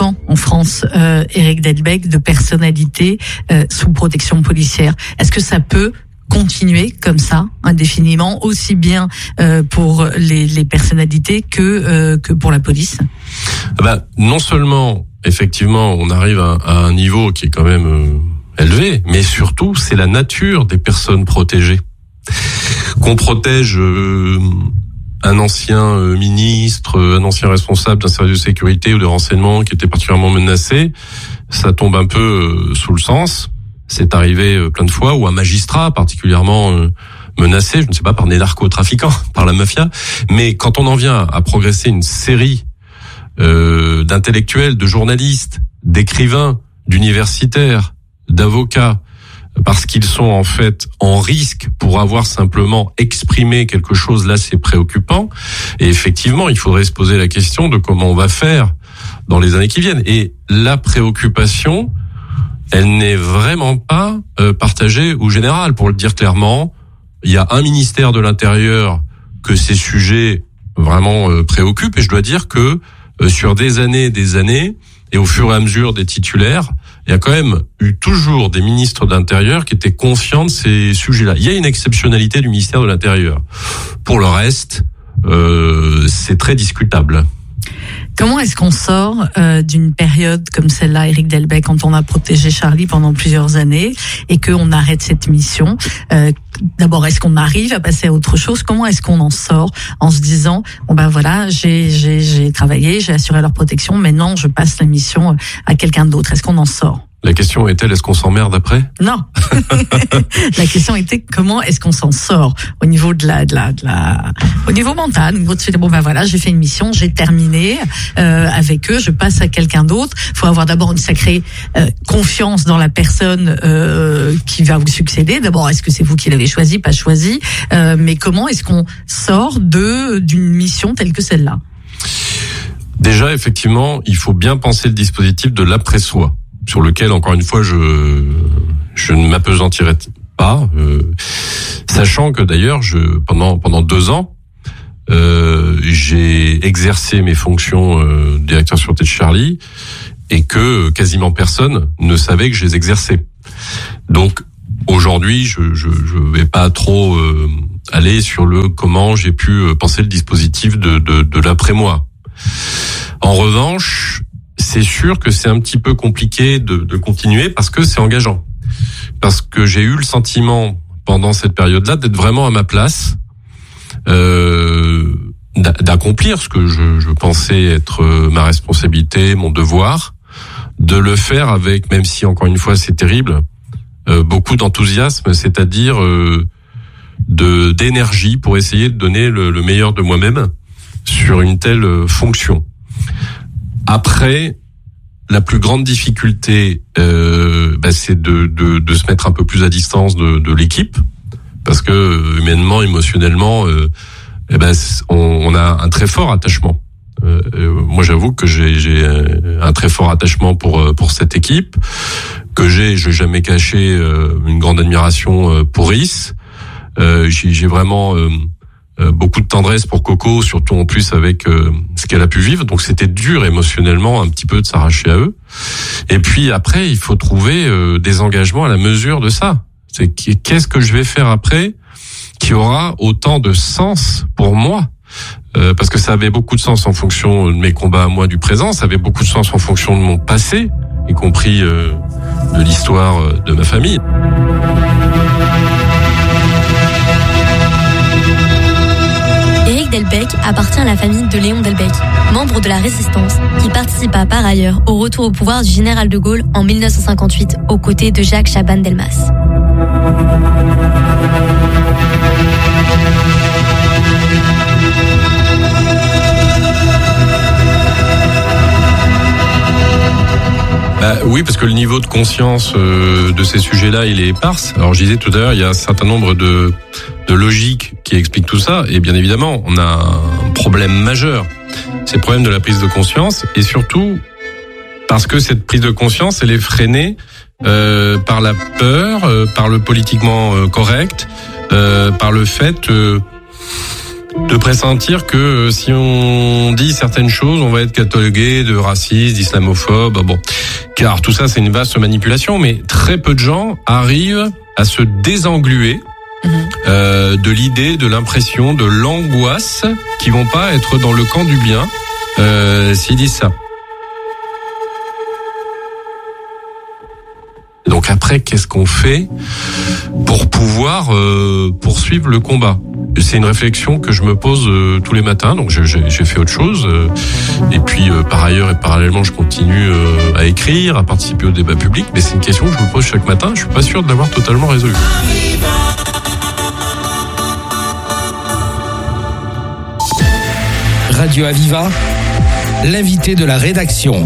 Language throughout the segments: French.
enfants en France, Eric Delbecq, de personnalités sous protection policière. Est-ce que ça peut continuer comme ça indéfiniment, aussi bien pour les personnalités que pour la police? Non seulement effectivement on arrive à un niveau qui est quand même élevé, mais surtout c'est la nature des personnes protégées. Qu'on protège un ancien ministre, un ancien responsable d'un service de sécurité ou de renseignement qui était particulièrement menacé, ça tombe un peu sous le sens. C'est arrivé plein de fois, ou un magistrat particulièrement menacé, je ne sais pas, par des narcotrafiquants, par la mafia. Mais quand on en vient à progresser une série d'intellectuels, de journalistes, d'écrivains, d'universitaires, d'avocats, parce qu'ils sont en fait en risque pour avoir simplement exprimé quelque chose, là c'est préoccupant. Et effectivement, il faudrait se poser la question de comment on va faire dans les années qui viennent. Et la préoccupation, elle n'est vraiment pas partagée ou générale. Pour le dire clairement, il y a un ministère de l'Intérieur que ces sujets vraiment préoccupent. Et je dois dire que sur des années, et au fur et à mesure des titulaires, il y a quand même eu toujours des ministres de l'Intérieur qui étaient conscients de ces sujets-là. Il y a une exceptionnalité du ministère de l'Intérieur. Pour le reste, c'est très discutable. Comment est-ce qu'on sort d'une période comme celle-là, Eric Delbecq, quand on a protégé Charlie pendant plusieurs années et qu'on arrête cette mission? D'abord, est-ce qu'on arrive à passer à autre chose? Comment est-ce qu'on en sort en se disant voilà, j'ai travaillé, j'ai assuré leur protection, maintenant je passe la mission à quelqu'un d'autre? Est-ce qu'on en sort? La question est-elle, est-ce qu'on s'emmerde après? Non. La question était comment est-ce qu'on s'en sort au niveau au niveau mental, au niveau de se dire voilà, j'ai fait une mission, j'ai terminé avec eux, je passe à quelqu'un d'autre. Il faut avoir d'abord une sacrée confiance dans la personne qui va vous succéder. D'abord, est-ce que c'est vous qui l'avez choisi, pas choisi, mais comment est-ce qu'on sort d'une mission telle que celle-là? Déjà, effectivement, il faut bien penser le dispositif de l'après-soi, sur lequel, encore une fois, je ne m'appesantirai pas, sachant que d'ailleurs, pendant 2 ans, j'ai exercé mes fonctions directeur sûreté de Charlie, et que quasiment personne ne savait que je les exerçais. Donc, aujourd'hui, je vais pas trop aller sur comment j'ai pu penser le dispositif de l'après-moi. En revanche, c'est sûr que c'est un petit peu compliqué de continuer parce que c'est engageant. Parce que j'ai eu le sentiment pendant cette période-là d'être vraiment à ma place, d'accomplir ce que je pensais être ma responsabilité, mon devoir, de le faire avec, même si encore une fois c'est terrible, beaucoup d'enthousiasme, c'est-à-dire d'énergie pour essayer de donner le meilleur de moi-même sur une telle fonction. Après, la plus grande difficulté, c'est de se mettre un peu plus à distance de l'équipe, parce que humainement, émotionnellement, on a un très fort attachement. Moi, j'avoue que j'ai un très fort attachement pour cette équipe, que j'ai jamais caché une grande admiration pour Rhys. J'ai vraiment beaucoup de tendresse pour Coco, surtout en plus avec ce qu'elle a pu vivre. Donc c'était dur émotionnellement un petit peu de s'arracher à eux. Et puis après, il faut trouver des engagements à la mesure de ça. C'est qu'est-ce que je vais faire après qui aura autant de sens pour moi, parce que ça avait beaucoup de sens en fonction de mes combats à moi du présent, ça avait beaucoup de sens en fonction de mon passé, y compris de l'histoire de ma famille. Eric Delbecq appartient à la famille de Léon Delbecq, membre de la Résistance, qui participa par ailleurs au retour au pouvoir du général de Gaulle en 1958 aux côtés de Jacques Chaban-Delmas. Oui, parce que le niveau de conscience de ces sujets-là, il est éparse. Alors, je disais tout à l'heure, il y a un certain nombre de logiques qui expliquent tout ça. Et bien évidemment, on a un problème majeur. C'est le problème de la prise de conscience. Et surtout, parce que cette prise de conscience, elle est freinée par la peur, par le politiquement correct, par le fait de pressentir que si on dit certaines choses, on va être catalogué de raciste, d'islamophobe. Bon, car tout ça, c'est une vaste manipulation, mais très peu de gens arrivent à se désengluer de l'idée, de l'impression, de l'angoisse qui vont pas être dans le camp du bien s'ils disent ça. Donc après, qu'est-ce qu'on fait pour pouvoir poursuivre le combat ? C'est une réflexion que je me pose tous les matins. Donc j'ai fait autre chose. Et puis par ailleurs et parallèlement, je continue à écrire, à participer au débat public. Mais c'est une question que je me pose chaque matin. Je suis pas sûr de l'avoir totalement résolue. Radio Aviva, l'invité de la rédaction.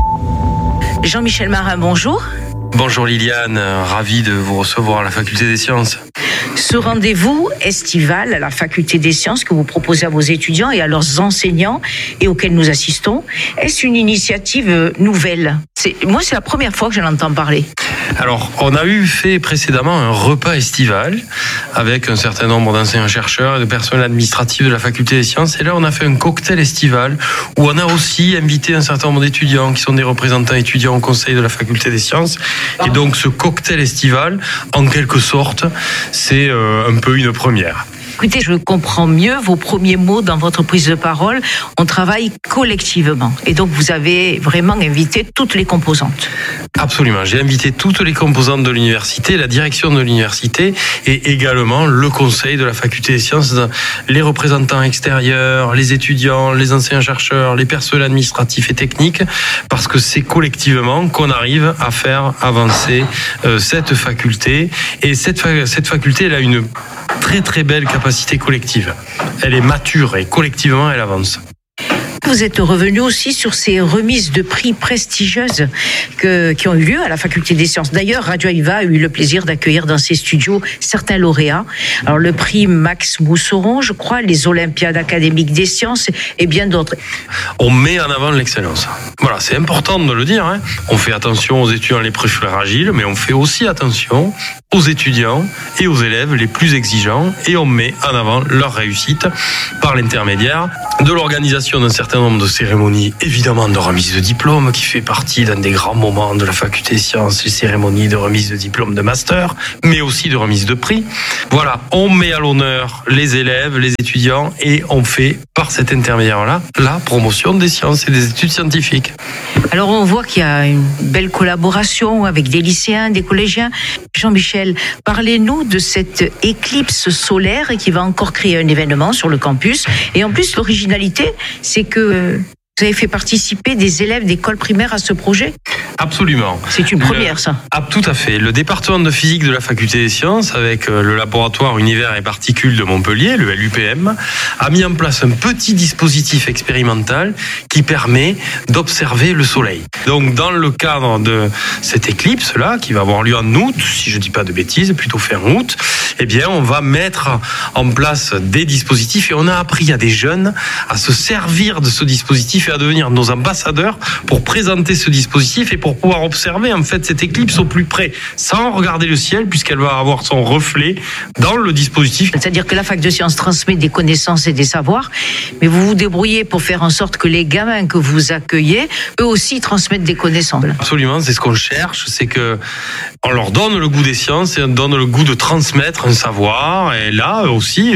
Jean-Michel Marin, bonjour. Bonjour Liliane, ravi de vous recevoir à la Faculté des Sciences. Ce rendez-vous estival à la Faculté des Sciences que vous proposez à vos étudiants et à leurs enseignants et auquel nous assistons, est-ce une initiative nouvelle ? Moi, c'est la première fois que j'en entends parler. Alors, on a fait précédemment un repas estival avec un certain nombre d'enseignants-chercheurs et de personnel administratif de la Faculté des Sciences. Et là, on a fait un cocktail estival où on a aussi invité un certain nombre d'étudiants qui sont des représentants étudiants au Conseil de la Faculté des Sciences. Et donc, ce cocktail estival, en quelque sorte, c'est un peu une première. Écoutez, je comprends mieux vos premiers mots dans votre prise de parole. On travaille collectivement. Et donc, vous avez vraiment invité toutes les composantes. Absolument. J'ai invité toutes les composantes de l'université, la direction de l'université et également le conseil de la Faculté des Sciences, les représentants extérieurs, les étudiants, les enseignants-chercheurs, les personnels administratifs et techniques, parce que c'est collectivement qu'on arrive à faire avancer cette faculté. Et cette faculté, elle a une très très belle capacité collective. Elle est mature et collectivement elle avance. Vous êtes revenu aussi sur ces remises de prix prestigieuses qui ont eu lieu à la Faculté des Sciences. D'ailleurs, Radio Aviva a eu le plaisir d'accueillir dans ses studios certains lauréats. Alors, le prix Max Mousseron, je crois, les Olympiades académiques des sciences et bien d'autres. On met en avant l'excellence. Voilà, c'est important de le dire. On fait attention aux étudiants les plus fragiles, mais on fait aussi attention aux étudiants et aux élèves les plus exigeants et on met en avant leur réussite par l'intermédiaire de l'organisation d'un certain nombre de cérémonies, évidemment de remise de diplôme qui fait partie d'un des grands moments de la Faculté des Sciences, les cérémonies de remise de diplôme de master, mais aussi de remise de prix. Voilà, on met à l'honneur les élèves, les étudiants et on fait par cet intermédiaire-là la promotion des sciences et des études scientifiques. Alors on voit qu'il y a une belle collaboration avec des lycéens, des collégiens. Jean-Michel, parlez-nous de cette éclipse solaire qui va encore créer un événement sur le campus. Et en plus, l'originalité, c'est que vous avez fait participer des élèves d'école primaire à ce projet ? Absolument. C'est une première, ça. Ah, tout à fait. Le département de physique de la Faculté des Sciences, avec le laboratoire univers et particules de Montpellier, le LUPM, a mis en place un petit dispositif expérimental qui permet d'observer le soleil. Donc, dans le cadre de cette éclipse-là, qui va avoir lieu en août, si je ne dis pas de bêtises, plutôt fin août, eh bien, on va mettre en place des dispositifs et on a appris à des jeunes à se servir de ce dispositif et à devenir nos ambassadeurs pour présenter ce dispositif et pour pouvoir observer en fait cette éclipse au plus près, sans regarder le ciel, puisqu'elle va avoir son reflet dans le dispositif. C'est-à-dire que la fac de sciences transmet des connaissances et des savoirs, mais vous vous débrouillez pour faire en sorte que les gamins que vous accueillez, eux aussi transmettent des connaissances. Absolument, c'est ce qu'on cherche, c'est que on leur donne le goût des sciences et on donne le goût de transmettre un savoir, et là aussi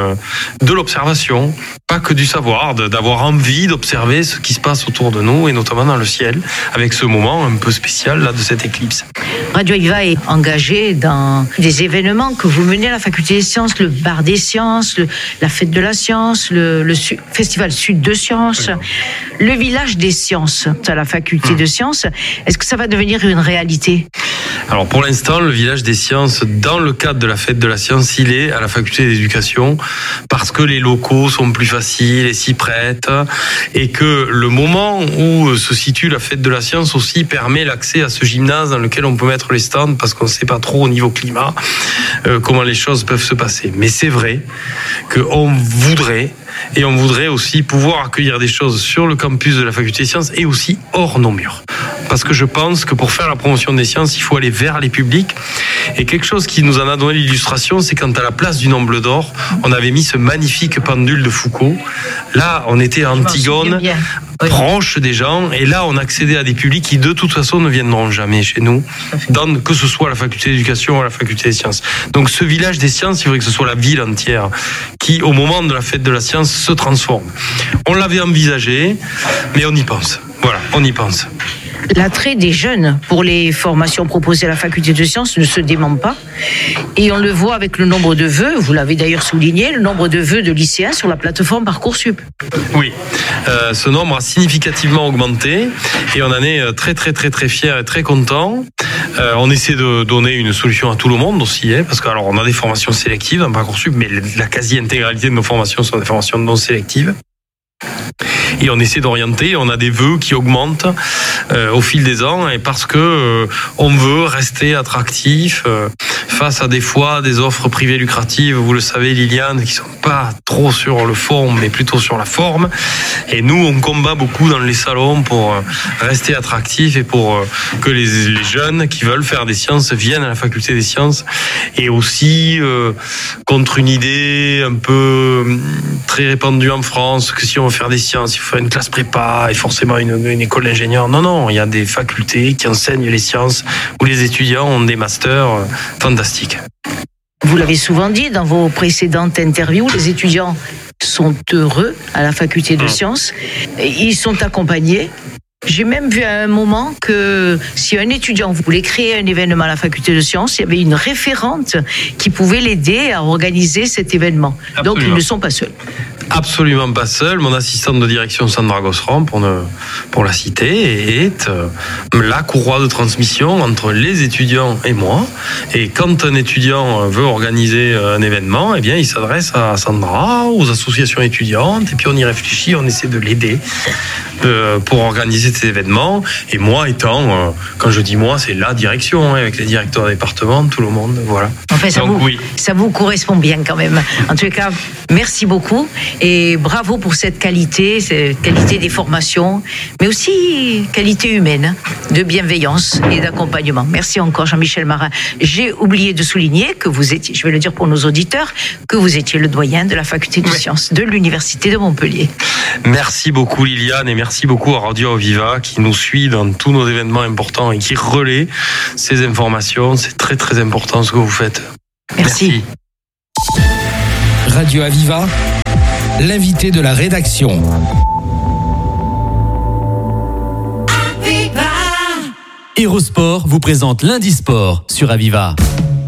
de l'observation, pas que du savoir, d'avoir envie d'observer ce qui se passe autour de nous et notamment dans le ciel, avec ce moment un peu spécial là de cette éclipse. Radio Aviva est engagée dans des événements que vous menez à la Faculté des Sciences, le Bar des Sciences, la Fête de la Science, le Festival Sud de Sciences, le Village des Sciences à la Faculté de Sciences. Est-ce que ça va devenir une réalité ? Alors pour l'instant, le Village des Sciences, dans le cadre de la Fête de la Science, il est à la Faculté d'éducation parce que les locaux sont plus faciles et s'y prêtent et que le moment où se situe la Fête de la Science aussi permet l'accès à ce gymnase dans lequel on peut mettre les stands parce qu'on ne sait pas trop au niveau climat comment les choses peuvent se passer. Mais c'est vrai qu'on voudrait et on voudrait aussi pouvoir accueillir des choses sur le campus de la faculté des sciences et aussi hors nos murs. Parce que je pense que pour faire la promotion des sciences, il faut aller vers les publics. Et quelque chose qui nous en a donné l'illustration, c'est quand à la place du Nombre d'Or, on avait mis ce magnifique pendule de Foucault. Là, on était à Antigone, proche des gens, et là, on accédait à des publics qui, de toute façon, ne viendront jamais chez nous, que ce soit à la faculté d'éducation ou à la faculté des sciences. Donc, ce village des sciences, il faudrait que ce soit la ville entière qui, au moment de la fête de la science, se transforme. On l'avait envisagé, mais on y pense. Voilà, on y pense. L'attrait des jeunes pour les formations proposées à la faculté de sciences ne se dément pas. Et on le voit avec le nombre de vœux, vous l'avez d'ailleurs souligné, le nombre de vœux de lycéens sur la plateforme Parcoursup. Oui, ce nombre a significativement augmenté et on en est très très très très fiers et très contents. On essaie de donner une solution à tout le monde aussi, parce qu'alors on a des formations sélectives dans Parcoursup, mais la quasi-intégralité de nos formations sont des formations non sélectives. Et on essaie d'orienter, on a des vœux qui augmentent au fil des ans, et parce que on veut rester attractif face à des fois des offres privées lucratives, vous le savez Liliane, qui sont pas trop sur le fond mais plutôt sur la forme. Et nous on combat beaucoup dans les salons pour rester attractif et pour que les jeunes qui veulent faire des sciences viennent à la faculté des sciences, et aussi contre une idée un peu très répandue en France que si on veut faire des sciences, il faut faire une classe prépa et forcément une école d'ingénieur. Non, il y a des facultés qui enseignent les sciences où les étudiants ont des masters fantastiques. Vous l'avez souvent dit dans vos précédentes interviews, les étudiants sont heureux à la faculté de sciences, ils sont accompagnés. J'ai même vu à un moment que si un étudiant voulait créer un événement à la faculté de sciences, il y avait une référente qui pouvait l'aider à organiser cet événement. Absolument. Donc ils ne sont pas seuls. Absolument pas seul. Mon assistante de direction, Sandra Gosseran, pour la citer, est la courroie de transmission entre les étudiants et moi. Et quand un étudiant veut organiser un événement, eh bien, il s'adresse à Sandra, aux associations étudiantes, et puis on y réfléchit, on essaie de l'aider pour organiser cet événement. Et moi étant, quand je dis moi, c'est la direction, avec les directeurs de département, tout le monde, voilà. Enfin, ça vous correspond bien quand même. En tout cas, merci beaucoup. Et bravo pour cette qualité des formations, mais aussi qualité humaine, de bienveillance et d'accompagnement. Merci encore Jean-Michel Marin. J'ai oublié de souligner que vous étiez, je vais le dire pour nos auditeurs, que vous étiez le doyen de la faculté de sciences de l'Université de Montpellier. Merci beaucoup Liliane, et merci beaucoup à Radio Aviva qui nous suit dans tous nos événements importants et qui relaie ces informations. C'est très très important ce que vous faites. Merci. Radio Aviva, l'invité de la rédaction. Hérosport vous présente Lundi Sport sur Aviva.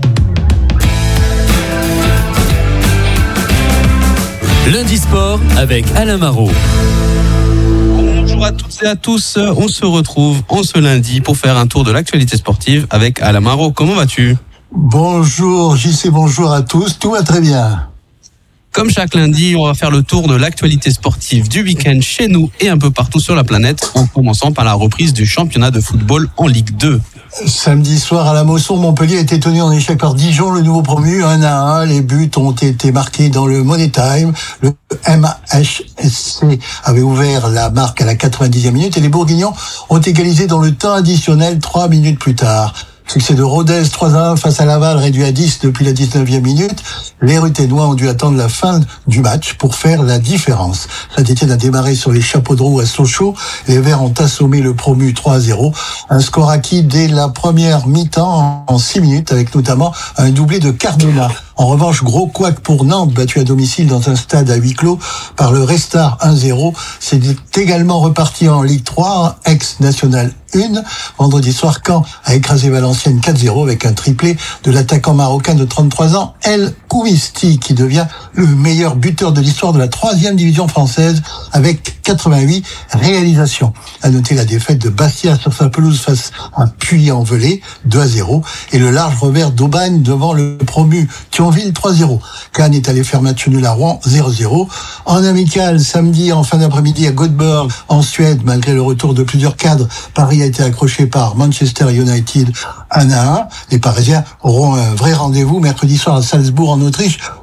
Lundi Sport avec Alain Marot. Bonjour à toutes et à tous, on se retrouve en ce lundi pour faire un tour de l'actualité sportive avec Alain Marot. Comment vas-tu ? Bonjour JC, bonjour à tous, tout va très bien. Comme chaque lundi, on va faire le tour de l'actualité sportive du week-end chez nous et un peu partout sur la planète, en commençant par la reprise du championnat de football en Ligue 2. Samedi soir à la Mosson, Montpellier a été tenu en échec par Dijon, le nouveau promu, 1-1. Les buts ont été marqués dans le Money Time. Le MHSC avait ouvert la marque à la 90e minute et les Bourguignons ont égalisé dans le temps additionnel 3 minutes plus tard. Succès de Rodez 3-1 face à Laval, réduit à 10 depuis la 19e minute. Les Ruténois ont dû attendre la fin du match pour faire la différence. Saint-Étienne a démarré sur les chapeaux de roue à Sochaux. Les Verts ont assommé le promu 3-0. Un score acquis dès la première mi-temps en 6 minutes, avec notamment un doublé de Cardona. En revanche, gros couac pour Nantes, battu à domicile dans un stade à huis clos par le Restart 1-0. C'est également reparti en Ligue 3, ex-National 1. Vendredi soir, Caen a écrasé Valenciennes 4-0 avec un triplé de l'attaquant marocain de 33 ans, El Koumisti, qui devient le meilleur buteur de l'histoire de la 3e division française avec 88 réalisations. À noter la défaite de Bastia sur sa pelouse face à Puy-en-Velay 2-0 et le large revers d'Aubagne devant le promu Thionville 3-0. Cannes est allé faire match nul à Rouen 0-0. En amical, samedi en fin d'après-midi à Göteborg en Suède, malgré le retour de plusieurs cadres, Paris a été accroché par Manchester United 1-1. Les Parisiens auront un vrai rendez-vous mercredi soir à Salzbourg en Autriche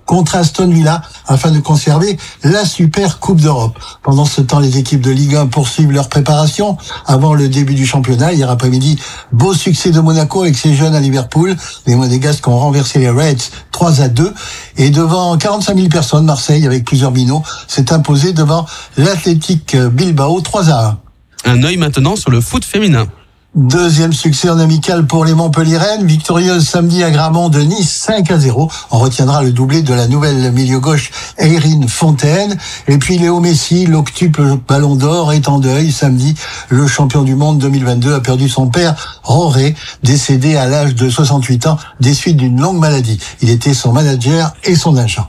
contre Aston Villa afin de conserver la Super Coupe d'Europe. Pendant ce temps, les équipes de Ligue 1 poursuivent leur préparation avant le début du championnat. Hier après-midi, beau succès de Monaco avec ses jeunes à Liverpool. Les Monégasques ont renversé les Reds 3-2 et devant 45 000 personnes, Marseille, avec plusieurs minots, s'est imposé devant l'Athletic Bilbao 3-1. Un œil maintenant sur le foot féminin. Deuxième succès en amical pour les Montpellierennes, victorieuse samedi à Gramont de Nice 5-0. On retiendra le doublé de la nouvelle milieu gauche Eirine Fontaine. Et puis Léo Messi, l'octuple ballon d'or, est en deuil. Samedi, le champion du monde 2022 a perdu son père, Roré, décédé à l'âge de 68 ans des suites d'une longue maladie. Il était son manager et son agent.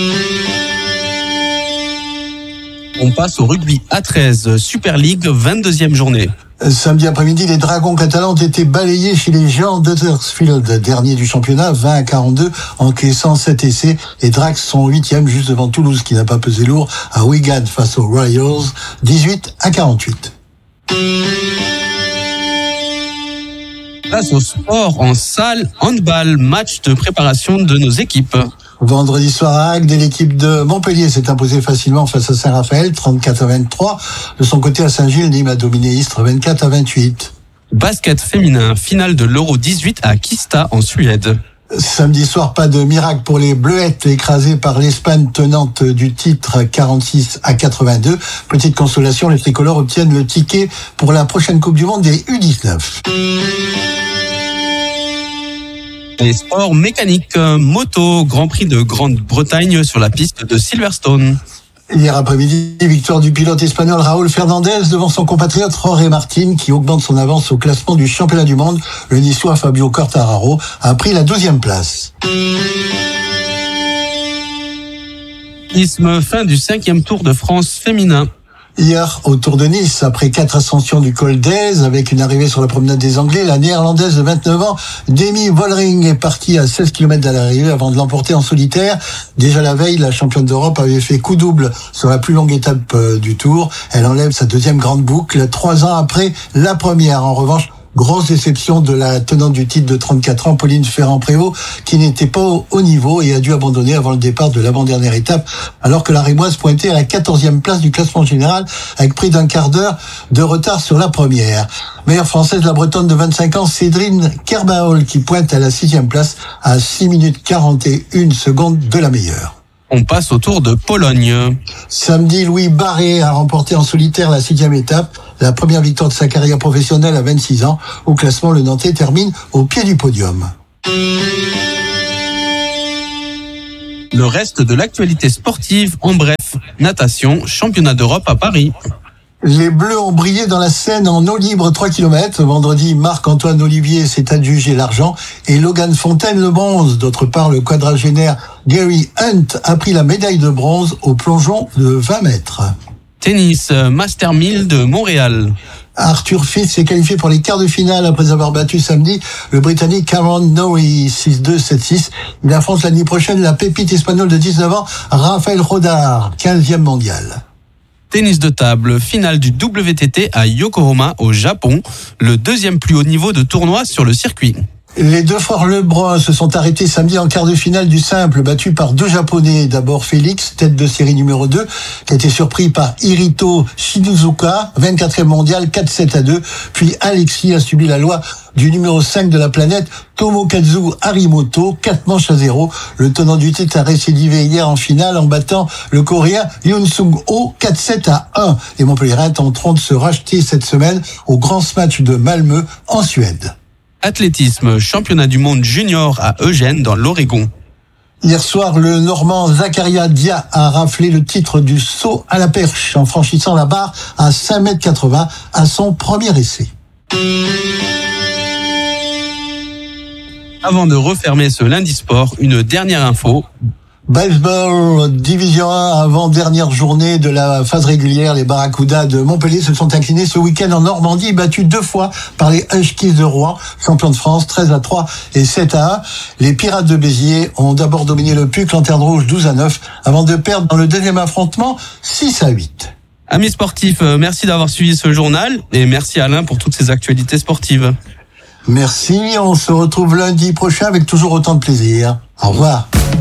On passe au rugby A13 Super League, 22e journée. Samedi après-midi, les Dragons catalans ont été balayés chez les Géants d'Huddersfield, dernier du championnat, 20-42, encaissant 7 essais. Les Dracs sont 8e, juste devant Toulouse, qui n'a pas pesé lourd, à Wigan face aux Royals, 18-48. Place au sport en salle, handball, match de préparation de nos équipes. Vendredi soir à Agde, l'équipe de Montpellier s'est imposée facilement face à Saint-Raphaël, 34-23. De son côté, à Saint-Gilles, Nîmes a dominé Istres, 24-28. Basket féminin, finale de l'Euro 18 à Kista en Suède. Samedi soir, pas de miracle pour les Bleuettes, écrasées par l'Espagne tenante du titre 46-82. Petite consolation, les tricolores obtiennent le ticket pour la prochaine Coupe du Monde des U19. Les sports mécaniques, moto, Grand Prix de Grande-Bretagne sur la piste de Silverstone. Hier après-midi, victoire du pilote espagnol Raúl Fernandez devant son compatriote Jorge Martin qui augmente son avance au classement du championnat du monde. Le Niçois Fabio Quartararo a pris la 12e place. Fin du 5e Tour de France féminin. Hier, au Tour de Nice, après 4 ascensions du col d'Aise, avec une arrivée sur la promenade des Anglais, la néerlandaise de 29 ans, Demi Vollering, est partie à 16 km de l'arrivée avant de l'emporter en solitaire. Déjà la veille, la championne d'Europe avait fait coup double sur la plus longue étape du Tour. Elle enlève sa 2e grande boucle, 3 ans après la première. En revanche, grosse déception de la tenante du titre de 34 ans, Pauline Ferrand-Prévot, qui n'était pas au niveau et a dû abandonner avant le départ de l'avant-dernière étape, alors que la Rémoise pointait à la 14e place du classement général, avec près d'un quart d'heure de retard sur la première. Meilleure française, la bretonne de 25 ans, Cédrine Kerbaol, qui pointe à la 6e place à 6 minutes 41 secondes de la meilleure. On passe au Tour de Pologne. Samedi, Louis Barré a remporté en solitaire la 6e étape, la première victoire de sa carrière professionnelle à 26 ans. Au classement, le Nantais termine au pied du podium. Le reste de l'actualité sportive, en bref, natation, championnat d'Europe à Paris. Les Bleus ont brillé dans la Seine en eau libre 3 km. Vendredi, Marc-Antoine Olivier s'est adjugé l'argent et Logan Fontaine le bronze. D'autre part, le quadragénaire Gary Hunt a pris la médaille de bronze au plongeon de 20 mètres. Tennis, Master 1000 de Montréal. Arthur Fils s'est qualifié pour les quarts de finale après avoir battu samedi le Britannique Cameron Norrie 6-2, 7-6. Il affronte l'année prochaine la pépite espagnole de 19 ans, Rafael Rodar, 15e mondial. Tennis de table, finale du WTT à Yokohama au Japon, le 2e plus haut niveau de tournoi sur le circuit. Les deux frères Lebrun se sont arrêtés samedi en quart de finale du simple, battus par 2 Japonais. D'abord Félix, tête de série numéro 2, qui a été surpris par Hirito Shizuoka, 24e mondial, 4-7-2. Puis Alexis a subi la loi du numéro 5 de la planète, Tomokazu Harimoto, 4-0. Le tenant du titre a récidivé hier en finale en battant le Coréen Yoon Sung-ho, 4-7-1. Les Montpellierais tenteront de se racheter cette semaine au Grand Smash de Malmö en Suède. Athlétisme, championnat du monde junior à Eugène dans l'Oregon. Hier soir, le Normand Zakaria Dia a raflé le titre du saut à la perche en franchissant la barre à 5,80 m à son premier essai. Avant de refermer ce lundi sport, une dernière info. Baseball, Division 1, avant-dernière journée de la phase régulière, les Barracudas de Montpellier se sont inclinés ce week-end en Normandie, battus 2 fois par les Huskies de Rouen, champions de France, 13-3 et 7-1. Les Pirates de Béziers ont d'abord dominé le Puc, Lanterne Rouge, 12-9, avant de perdre dans le deuxième affrontement, 6-8. Amis sportifs, merci d'avoir suivi ce journal et merci Alain pour toutes ces actualités sportives. Merci, on se retrouve lundi prochain avec toujours autant de plaisir. Au revoir.